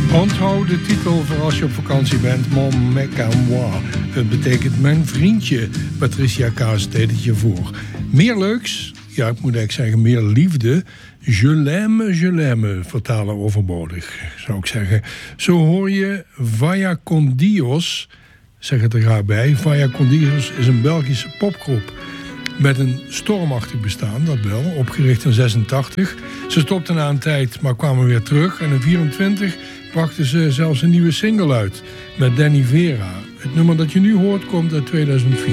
Onthoud de titel voor als je op vakantie bent. Mon mec à moi. Het betekent mijn vriendje. Patricia Kaas deed het je voor. Meer leuks? Ja, ik moet eigenlijk zeggen meer liefde. Je l'aime, vertalen overbodig, zou ik zeggen. Zo hoor je Vaya con Dios, zeg het er graag bij. Vaya con Dios is een Belgische popgroep met een stormachtig bestaan, dat wel, opgericht in 86. Ze stopten na een tijd, maar kwamen weer terug. En in 24 brachten ze zelfs een nieuwe single uit met Danny Vera. Het nummer dat je nu hoort komt uit 2004.